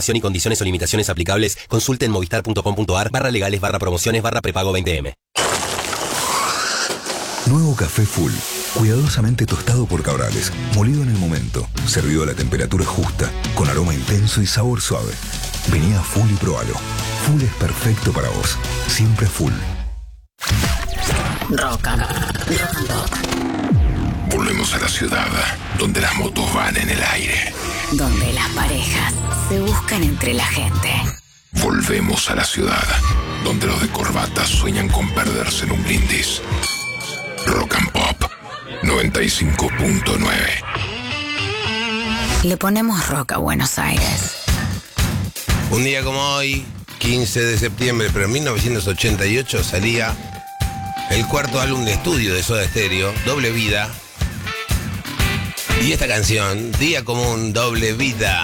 Información y condiciones o limitaciones aplicables, consulte en movistar.com.ar/legales/promociones/prepago 20M. Nuevo café Full, cuidadosamente tostado por Cabrales, molido en el momento, servido a la temperatura justa, con aroma intenso y sabor suave. Vení a Full y probalo. Full es perfecto para vos. Siempre Full. Rock and Pop. Volvemos a la ciudad, donde las motos van en el aire. Donde las parejas se buscan entre la gente. Volvemos a la ciudad, donde los de corbata sueñan con perderse en un brindis. Rock and Pop 95.9. Le ponemos rock a Buenos Aires. Un día como hoy, 15 de septiembre, pero en 1988 salía el cuarto álbum de estudio de Soda Stereo, Doble Vida. Y esta canción, Día Común, Doble Vida.